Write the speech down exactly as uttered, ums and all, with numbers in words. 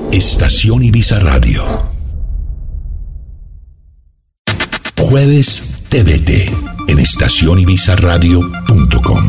Estación Ibiza Radio. Jueves T V T en estación ibiza radio punto com.